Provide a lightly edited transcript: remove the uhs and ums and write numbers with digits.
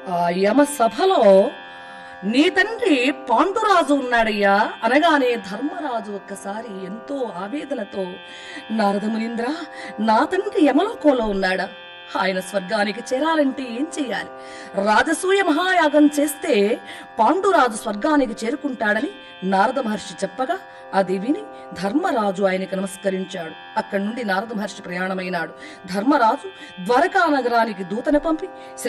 ఆ యమ సభలో నీ తండ్రి పాండురాజు ఉన్నాడయ్యా అనగానే ధర్మరాజు ఒక్కసారి ఎంతో ఆవేదనతో నారదమునింద్ర, నా తండ్రి యమలోకంలో ఉన్నాడా? ఆయన స్వర్గానికి చేరాలంటే ఏం చెయ్యాలి? రాజసూయ మహాయాగం చేస్తే పాండురాజు స్వర్గానికి చేరుకుంటాడని నారద మహర్షి చెప్పగా అది విని ధర్మరాజు ఆయనకు నమస్కరించాడు. అక్కడి నుండి నారద మహర్షి ప్రయాణమైనాడు. ధర్మరాజు ద్వారకా నగరానికి దూతను పంపి